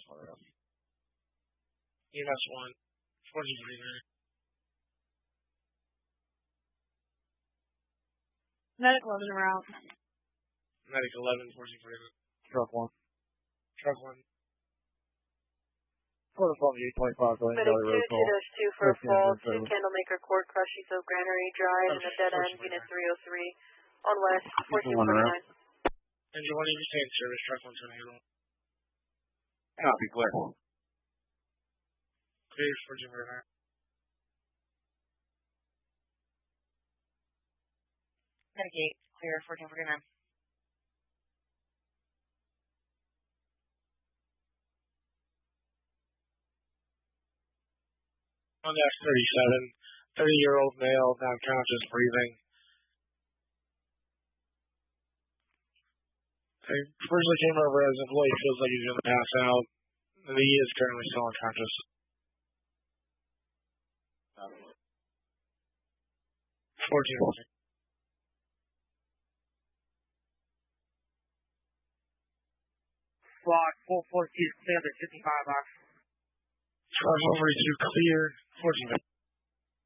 EMS 1, 1449. Medic 11 around. Medic 11, 1449. Truck 1. Truck 1. Quarter 2825 going Medic down the road 2, 2-2 for a fall, 2 Candlemaker Court, crushing of Granary Drive, and a dead end, unit 303, on west, 1449. Engine 1, you stay in service, truck 1's going to handle. Copy, clear. Clear, 1449. Medic 8, clear, 1449. On X37, 30-year-old male, non-conscious, breathing. He originally came over as an employee, feels like he's going to pass out, and he is currently still unconscious. 14. Block 442, standard 55 box. Truck over to clear, 14.